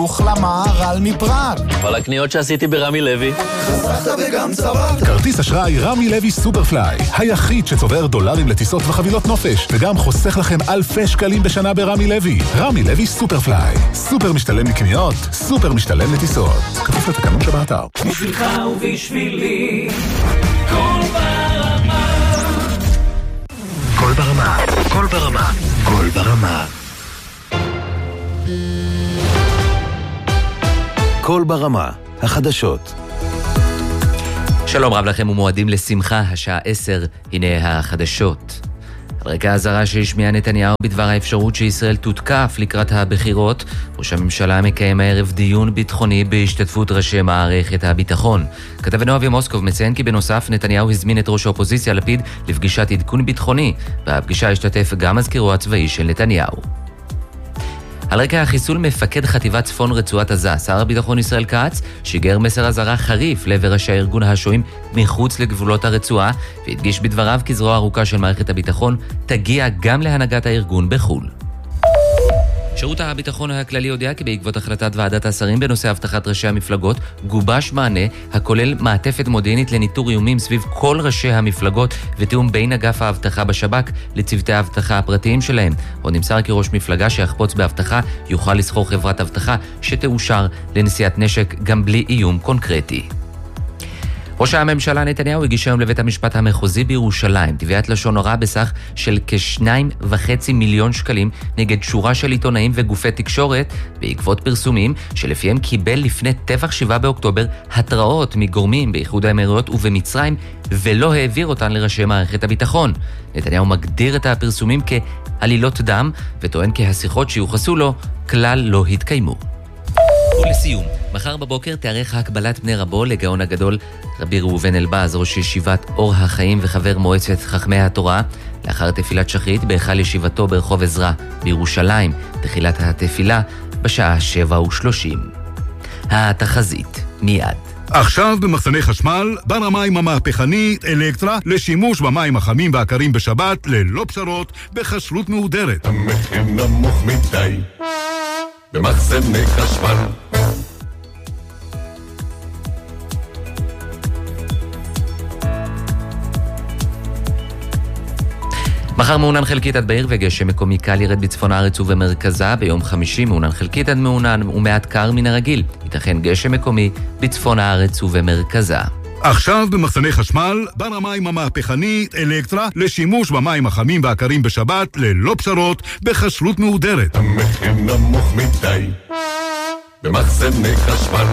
למהר"ל מפראג. כל הקניות שעשיתי ברמי לוי. חסכת וגם צברת. כרטיס אשראי רמי לוי סופרפליי, היחיד שצובר דולרים לטיסות וחבילות נופש, וגם חוסך לכם אלפי שקלים בשנה ברמי לוי. רמי לוי סופרפליי, סופר משתלם לקניות, סופר משתלם לטיסות. כפוף לתקנון שבאתר. בשבילך ובשבילי, כל ברמה. כל ברמה, כל ברמה, כל ברמה. כל ברמה, החדשות. שלום רב לכם ומועדים לשמחה, השעה 10, הנה החדשות. על רקע האזהרה שהשמיע נתניהו בדבר האפשרות שישראל תותקף לקראת הבחירות, ראש הממשלה מקיים הערב דיון ביטחוני בהשתתפות ראשי מערכת הביטחון. כתבנו אבי מוסקוב מציין כי בנוסף נתניהו הזמין את ראש האופוזיציה לפיד לפגישת עדכון ביטחוני, והפגישה השתתף גם מזכירו הצבאי של נתניהו. על רקע החיסול מפקד חטיבת צפון רצועת עזה, שר הביטחון ישראל כץ שיגר מסר אזהרה חריף לעבר ראשי הארגון השוהים מחוץ לגבולות הרצועה, והדגיש בדבריו כי זרוע ארוכה של מערכת הביטחון תגיע גם להנהגת הארגון בחו"ל. שירות הביטחון הכללי הודיע כי בעקבות החלטת ועדת השרים בנושא הבטחת ראשי המפלגות, גובש מענה הכולל מעטפת מודיעינית לניטור איומים סביב כל ראשי המפלגות ותיאום בין אגף האבטחה בשב"כ לצוותי האבטחה הפרטיים שלהם. עוד נמסר כי ראש מפלגה שיחפוץ באבטחה יוכל לסחור חברת אבטחה שתאושר לנשיאת נשק גם בלי איום קונקרטי. ראש הממשלה נתניהו הגיש היום לבית המשפט המחוזי בירושלים תביעת לשון הרע בסך של כ2.5 מיליון שקלים נגד שורה של עיתונאים וגופי תקשורת בעקבות פרסומים שלפיהם קיבל לפני טבח 7 באוקטובר התראות מגורמים באיחוד האמירויות ובמצרים ולא העביר אותן לראשי מערכת הביטחון. נתניהו מגדיר את הפרסומים כעלילות דם וטוען כי השיחות שיוחסו לו כלל לא התקיימו. ולסיום, מחר בבוקר תארך הקבלת בני רבו לגאון הגדול רבי ראובן אלבז, ראש ישיבת אור החיים וחבר מועצת חכמי התורה, לאחר תפילת שחרית בהיכל ישיבתו ברחוב עזרא בירושלים, תחילת התפילה בשעה 7:30. התחזית מיד. עכשיו במחסני חשמל, בר המים המהפכנית אלקטרה לשימוש במים החמים והקרים בשבת ללא פשרות בכשרות מהודרת. המחיר נמוך מדי במחסני חשמל. מחר מעונן חלקית עד בעיר וגשם מקומי קל ירד בצפון הארץ ובמרכזה. ביום חמישי מעונן חלקית עד מעונן ומעט קר מן הרגיל. ייתכן גשם מקומי בצפון הארץ ובמרכזה. עכשיו במחסני חשמל, בר המים המהפכנית אלקטרה לשימוש במים החמים והקרים בשבת ללא פשרות בכשרות מהודרת. המחיר נמוך מדי במחסני חשמל.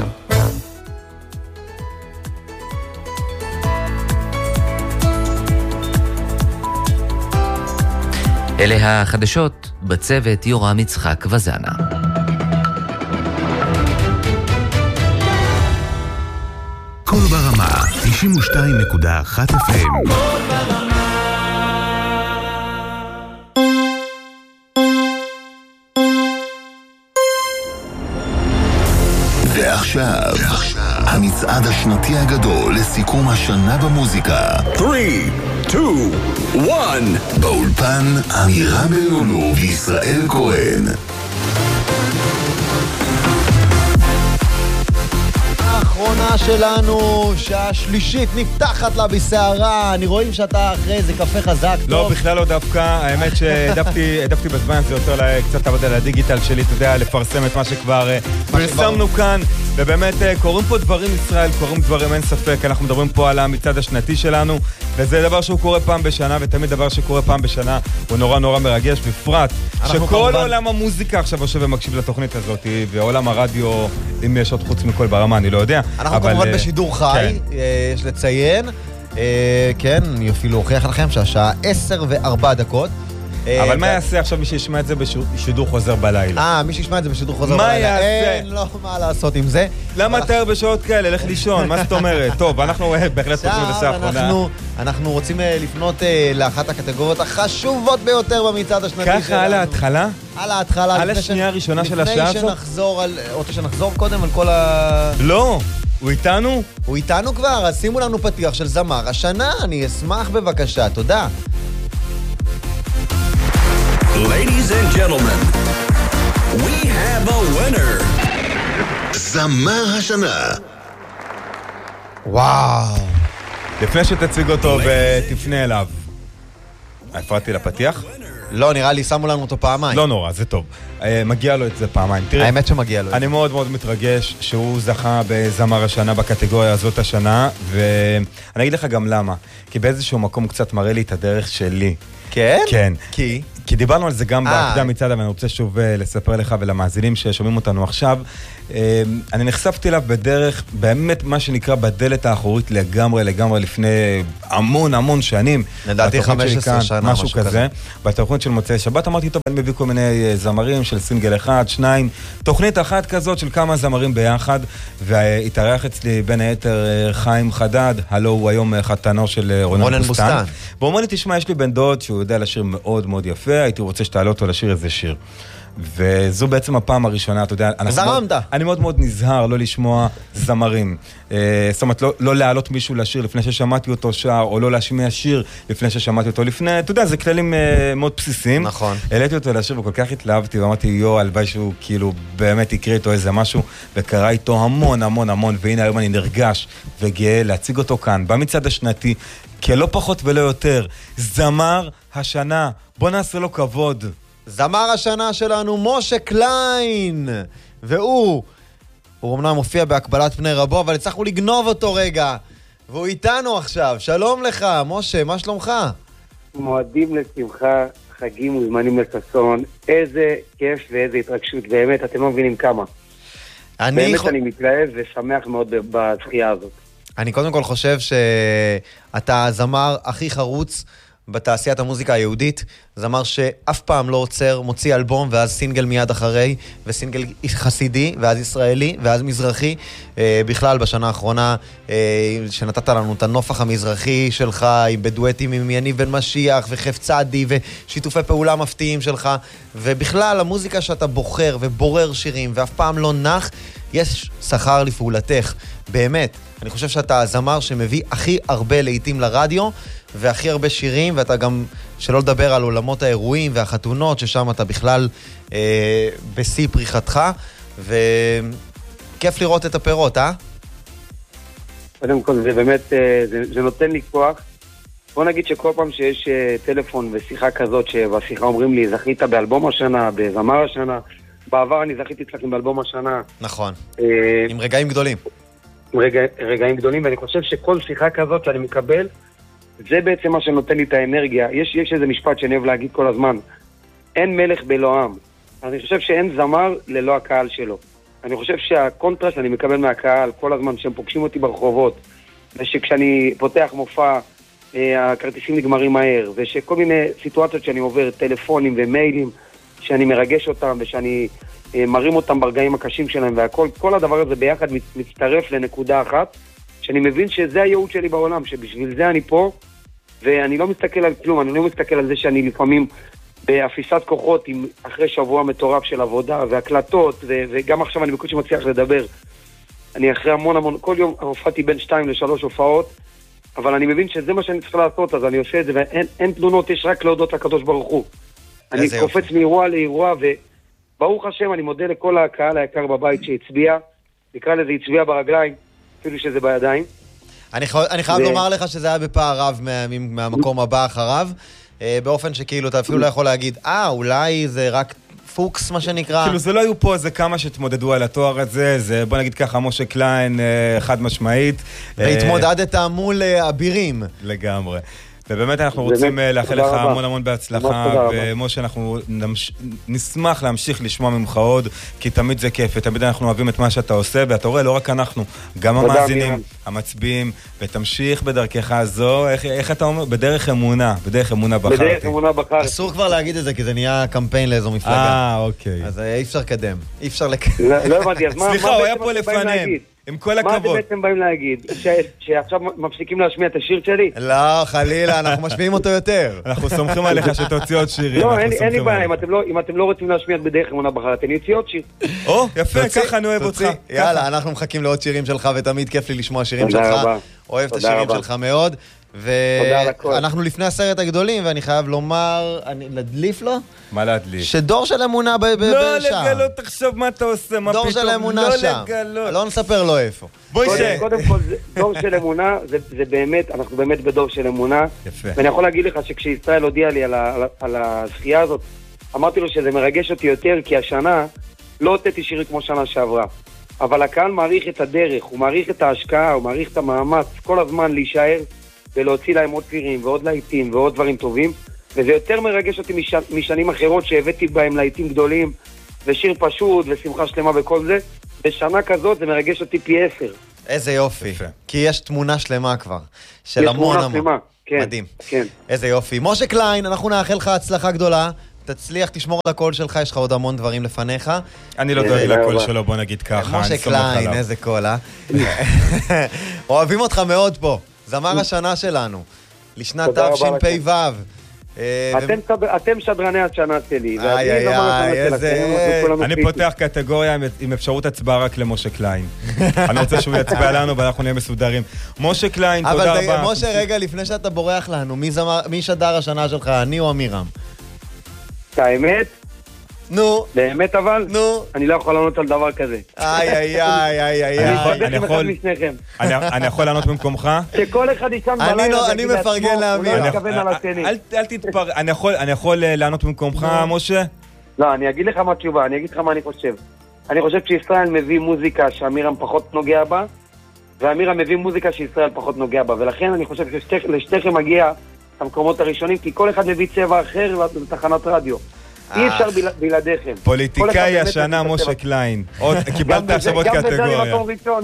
אלה החדשות, בצוות יורם יצחק וזנה. כל ברמה, 92.1 FM. ועכשיו, המצעד השנתי הגדול לסיכום השנה במוזיקה. 3, 2, 1. באולפן אמירה בלולו וישראל כהן. האחרונה שלנו, שהשלישית נפתחת לה בסערה. אני רואים שאתה אחרי איזה קפה חזק טוב. לא, בכלל לא דווקא. האמת שהעדפתי בזמן, זה יותר קצת לעבוד על הדיגיטל שלי, אתה יודע, לפרסם את מה שכבר פרסמנו כאן. ובאמת קוראים פה דברים ישראל, קוראים דברים, אין ספק. אנחנו מדברים פה על המצעד השנתי שלנו, וזה דבר שהוא קורה פעם בשנה, ותמיד דבר שקורה פעם בשנה הוא נורא נורא מרגש, בפרט שכל עולם המוזיקה עכשיו יושב ומקשיב לתוכנית הזאת, ועולם הרדיו, אם יש עוד חוץ מכל ברמה, אני לא יודע. אנחנו כמובן בשידור חי, יש לציין. כן, אני אפילו אוכיח לכם שהשעה 10:04. אבל מה יעשה עכשיו מי שישמע את זה בשידור חוזר בלילה? מי שישמע את זה בשידור חוזר בלילה. מה יעשה? אין לו מה לעשות עם זה. למה תאר בשעות כאלה? לך לישון, מה זאת אומרת? טוב, אנחנו בהחלט פותחים את השעה האחרונה. אנחנו רוצים לפנות לאחת הקטגוריות החשובות ביותר במצעד השנתי שלנו. ככה על ההתחלה? על ההתחלה. על השנייה הראשונה של השעה הזאת? לפני שנחזור או שנחזור קודם על כל ה... לא! הוא איתנו? הוא איתנו כבר, אז שימו לנו פתיח של זמר השנה, אני אשמח בבקשה, תודה. Ladies and gentlemen, we have a winner. זמר השנה. וואו. לפני שתציג אותו ותפנה אליו. הפרעתי לפתיח? לא, נראה לי שמו לנו אותו פעמיים. לא נורא, זה טוב. מגיע לו את זה פעמיים. תראה, האמת שמגיע לו. אני מאוד מאוד מתרגש שהוא זכה בזמר השנה בקטגוריה הזאת השנה, ואני אגיד לך גם למה. כי באיזשהו מקום קצת מראה לי את הדרך שלי. כן? כן. כי דיברנו על זה גם בהקדם מצד, אבל אני רוצה שוב לספר לך ולמאזינים ששומעים אותנו עכשיו. אני נחשפתי אליו בדרך, באמת מה שנקרא בדלת האחורית לגמרי לפני המון שנים. לדעתי 15 שנה, משהו כזה. בתוכנית של מוצאי שבת אמרתי, טוב, אני מביא כל מיני זמרים של סינגל אחד, שניים, תוכנית אחת כזאת של כמה זמרים ביחד, והתארח אצלי בין היתר חיים חדד, הלו הוא היום חתנו של רונן בוסטן. והוא אומר לי, תשמע, יש לי בן דוד שהוא יודע לשיר מאוד מאוד יפה, הייתי רוצה שתעלה אותו לשיר איזה שיר. וזו בעצם הפעם הראשונה, אתה יודע, אני מאוד מאוד נזהר לא לשמוע זמרים. זאת אומרת, לא להעלות מישהו לשיר לפני ששמעתי אותו שר, או לא להשמיע שיר לפני ששמעתי אותו לפני, אתה יודע, זה כללים מאוד בסיסיים. נכון. העליתי אותו לשיר וכל כך התלהבתי, ואמרתי, הלוואי שהוא כאילו באמת יקריא איתו איזה משהו, וקרא איתו המון, והנה היום אני נרגש וגאה להציג אותו כאן, במצעד השנתי, כלא פחות ולא יותר, זמר השנה, בוא נעשה לו כבוד. זמר השנה שלנו, משה קליין, והוא אמנם מופיע בהקבלת פני רבו, אבל הצלחנו לגנוב אותו רגע, והוא איתנו עכשיו. שלום לך, משה, מה שלומך? מועדים לשמחה, חגים וזמנים לששון, איזה כיף ואיזה התרגשות, באמת, אתם לא מבינים כמה. באמת אני מתלהב ושמח מאוד בזכייה הזאת. אני קודם כל חושב שאתה הזמר הכי חרוץ בתעשיית המוזיקה היהודית, זמר שאף פעם לא עוצר, מוציא אלבום ואז סינגל מיד אחרי, וסינגל חסידי ואז ישראלי ואז מזרחי. בכלל בשנה האחרונה שנתת לנו את הנופח המזרחי שלך בדואטים עם יניב בן משיח וחף צדי ושיתופי פעולה מפתיעים שלך, ובכלל המוזיקה שאתה בוחר ובורר שירים ואף פעם לא נח, יש שכר לפעולתך. באמת, אני חושב שאתה הזמר שמביא הכי הרבה לעיתים לרדיו והכי הרבה שירים, ואתה גם, שלא לדבר על עולמות האירועים והחתונות, ששם אתה בכלל בשיא פריחתך, וכיף לראות את הפירות, אה? קודם כל, זה באמת, זה נותן לי כוח. בוא נגיד שכל פעם שיש טלפון ושיחה כזאת, שבשיחה אומרים לי, זכית באלבום השנה, בזמר השנה, בעבר אני זכיתי אצלכם באלבום השנה. נכון, עם רגעים גדולים. רגעים גדולים, ואני חושב שכל שיחה כזאת שאני מקבל, זה בעצם מה שנותן לי את האנרגיה. יש איזה משפט שאני אוהב להגיד כל הזמן, אין מלך בלא עם. אני חושב שאין זמר ללא הקהל שלו. אני חושב שהקונטרה שאני מקבל מהקהל כל הזמן שהם פוגשים אותי ברחובות, ושכשאני פותח מופע הכרטיסים נגמרים מהר, ושכל מיני סיטואציות שאני עובר, טלפונים ומיילים, שאני מרגש אותם ושאני מרים אותם ברגעים הקשים שלהם, והכל, כל הדבר הזה ביחד מצטרף לנקודה אחת, שאני מבין שזה הייעוד שלי בעולם, שבשביל זה אני פה, ואני לא מסתכל על כלום, אני לא מסתכל על זה שאני לפעמים באפיסת כוחות אחרי שבוע מטורף של עבודה והקלטות, וגם עכשיו אני בקושי מצליח לדבר. אני אחרי המון, כל יום הופעתי בין 2 ל-3 הופעות, אבל אני מבין שזה מה שאני צריך לעשות, אז אני עושה את זה, ואין תלונות, יש רק להודות לקדוש ברוך הוא. אני קופץ מאירוע לאירוע, וברוך השם, אני מודה לכל הקהל היקר בבית שהצביע, נקרא לזה הצביע ברגליים, אפילו שזה בידיים. אני חייב לומר לך שזה היה בפער רב מהמקום הבא אחריו, באופן שכאילו אתה אפילו לא יכול להגיד, אולי זה רק פוקס מה שנקרא. כאילו זה לא היו פה איזה כמה שהתמודדו על התואר הזה, זה בוא נגיד ככה משה קליין חד משמעית. והתמודדת מול אבירים. לגמרי. ובאמת אנחנו רוצים לאחל לך המון בהצלחה, ומשה אנחנו נשמח להמשיך לשמוע ממך עוד, כי תמיד זה כיף, ותמיד אנחנו אוהבים את מה שאתה עושה, ואתה רואה לא רק אנחנו, גם המאזינים, המצביעים, ותמשיך בדרכך הזו, איך אתה אומר? בדרך אמונה בחרתי. בדרך אמונה בחרתי. אסור כבר להגיד את זה, כי זה נהיה קמפיין לאיזו מפלגה. אוקיי. אז אי אפשר לקדם, אי אפשר לא הבנתי, אז מה סליחה, הוא היה פה לפניהם. עם כל הכבוד. מה אתם בעצם באים להגיד? שעכשיו מפסיקים להשמיע את השיר שלי? לא, חלילה, אנחנו משמיעים אותו יותר. אנחנו סומכים עליך שתוציא עוד שירים. לא, אין לי בעיה, אם אתם לא רוצים להשמיע בדרך אמונה בחרתי, אני אוציא עוד שיר. יפה, ככה אני אוהב אותך. יאללה, אנחנו מחכים לעוד שירים שלך, ותמיד כיף לי לשמוע שירים שלך. אוהב את השירים שלך מאוד. ואנחנו לפני הסרט הגדולים, ואני חייב לומר, להדליף לו? מה להדליף? שדור של אמונה שם. לא לגלות, תחשוב מה אתה עושה, מה פתאום? דור של אמונה שם. לא נספר לו איפה. קודם כל, דור של אמונה, זה באמת, אנחנו באמת בדור של אמונה. יפה. ואני יכול להגיד לך שכשישראל הודיע לי על הזכייה הזאת, אמרתי לו שזה מרגש אותי יותר, כי השנה לא הוצאתי שירים כמו שנה שעברה. אבל הקהל מעריך את הדרך, הוא מעריך את ההשקעה, הוא מעריך את המאמץ, כל הזמן להישאר ולהוציא להם עוד שירים ועוד להיטים ועוד דברים טובים. וזה יותר מרגש אותי משנים אחרות שהבאתי בהם להיטים גדולים, ושיר פשוט ושמחה שלמה וכל זה. בשנה כזאת זה מרגש אותי פי 10. איזה יופי, כי יש תמונה שלמה כבר, של המון המון. כן, מדהים. כן. איזה יופי. משה קליין, אנחנו נאחל לך הצלחה גדולה. תצליח, תשמור על הקול שלך, יש לך עוד המון דברים לפניך. אני לא דואג לקול שלו, בוא נגיד ככה. משה קליין, איזה קול, אוהבים אותך מאוד פה. זמר השנה שלנו, לשנת תשפ"ו. אתם שדרני השנה שלי. אני פותח קטגוריה עם אפשרות הצבעה רק למשה קליין. אני רוצה שהוא יצבע לנו ואנחנו נהיה מסודרים. משה קליין, תודה רבה. אבל משה, רגע, לפני שאתה בורח לנו, מי שדר השנה שלך, אני או אמירם? האמת? נו. באמת אבל? נו. אני לא יכול לענות על דבר כזה. אני יכול לענות במקומך? שכל אחד ישם בלילה. אני מפרגן לאמיר. אני יכול לענות במקומך, משה? לא, אני אגיד לך מה התשובה, אני אגיד לך מה אני חושב. אני חושב שישראל מביא מוזיקה שאמירם פחות נוגע בה, ואמירם מביא מוזיקה שישראל פחות נוגע בה, ולכן אני חושב שלשתיכם מגיע המקומות הראשונים, כי כל אחד מביא צבע אחר לתחנת רדיו. אי אפשר בלעדיכם. פוליטיקאי השנה, משה קליין. קיבלת עכשיו עוד קטגוריה. גם בזה מקום ראשון.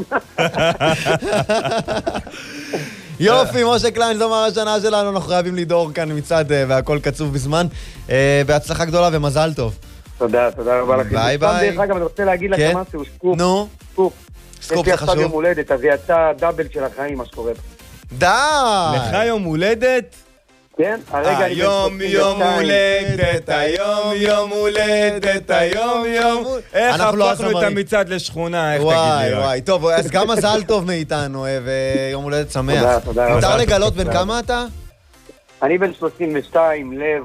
יופי, משה קליין, זו השנה שלנו, אנחנו חייבים לדור כאן מצד והכל קצוב בזמן. בהצלחה גדולה ומזל טוב. תודה רבה לכם. ביי ביי. דרך אגב, אני רוצה להגיד לכם משהו, סקופ. נו. סקופ זה חשוב. יום הולדת, אז יצא דאבל של החיים, מה שקורה. די! לך יום הולדת? כן, הרגע אני היום יום הולדת, היום הולדת. איך הפכנו את המצעד לשכונה, איך תגיד לי? וואי, טוב, אז גם מזל טוב מאיתנו, ויום הולדת שמח. תודה. מותר לגלות בין כמה אתה? אני בן 32, לב.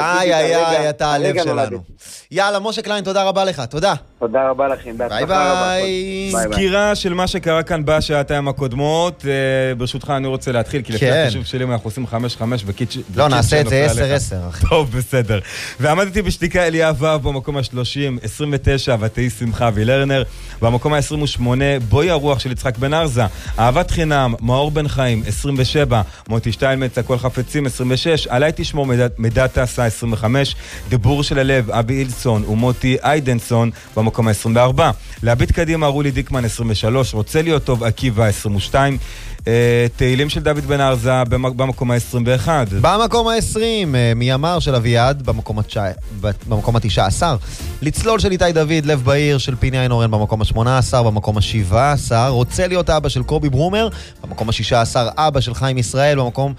אתה הלב שלנו. יאללה, משה קליין, תודה רבה לך, תודה. תודה רבה לכם, ביי ביי. סקירה של מה שקרה כאן בשעתיים הקודמות. ברשותך אני רוצה להתחיל, כי לפי החישוב שלי אנחנו עושים 5-5 לא, נעשה את זה 10-10. טוב, בסדר. ועמדתי בשתיקה אליה ואב במקום ה-30, 29, ותהי שמחה וילרנר. במקום ה-28, בואי הרוח של יצחק בן ארזה. אהבת חינם, מאור בן חיים, 27, מוטי שטיינמץ, הכל חפצים, 26, עליי תשמור מידע תעשה, 25, דיבור של הלב, אבי אילסון ומוטי איידנסון במקום ה-24, להביט קדימה, רולי דיקמן, 23, רוצה להיות טוב, עקיבא, 22, תהילים של דוד בן ארזה במקום ה-21. במקום ה-20, מי אמר של אביעד במקום ה-19, לצלול של איתי דוד, לב בעיר של פיני איינורן במקום ה-18, במקום ה-17, רוצה להיות אבא של קובי ברומר במקום ה-16, אבא של חיים ישראל במקום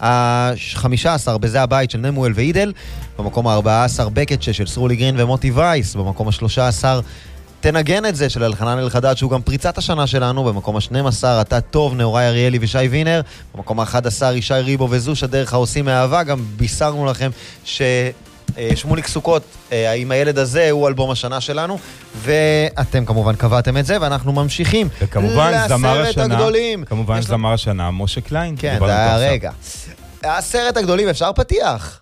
ה-15, בזה הבית של נמואל ואידל במקום ה-14, בקט של סרולי גרין ומוטי וייס במקום ה-13, תנגן את זה של אלחנן אלחדד שהוא גם פריצת השנה שלנו במקום ה-12, אתה טוב, נאורי אריאלי ושי וינר במקום ה-11, ישי ריבו וזוש הדרך העושים מאהבה, גם בישרנו לכם ששמוליק סוכות עם הילד הזה הוא אלבום השנה שלנו, ואתם כמובן קבעתם את זה ואנחנו ממשיכים לסרט הגדולים. כמובן זמר השנה, משה קליין. כן, זה היה רגע. הסרט הגדולים, אפשר פתיח?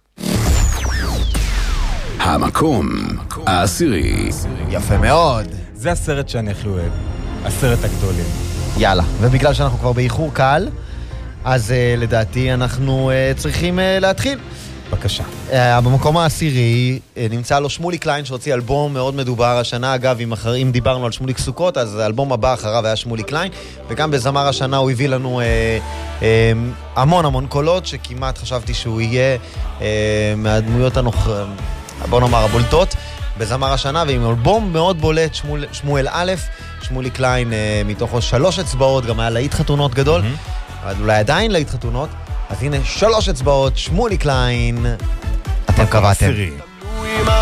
המקום העשירי. יפה מאוד. זה הסרט שאני הכי אוהב, הסרט הגדולים. יאללה, ובגלל שאנחנו כבר באיחור קל, אז לדעתי אנחנו צריכים להתחיל. בבקשה. במקום העשירי נמצא לו שמוליק קליין שהוציא אלבום מאוד מדובר השנה. אגב, אם דיברנו על שמוליק סוכות, אז האלבום הבא אחריו היה שמוליק קליין, וגם בזמר השנה הוא הביא לנו המון קולות, שכמעט חשבתי שהוא יהיה מהדמויות בוא נאמר הבולטות בזמר השנה, ועם אלבום מאוד בולט, שמואל א', שמוליק קליין מתוכו 3 אצבעות, גם היה להיט חתונות גדול, אולי עדיין להיט חתונות, אז הנה 3 אצבעות, שמוליק קליין, אתם קבעתם.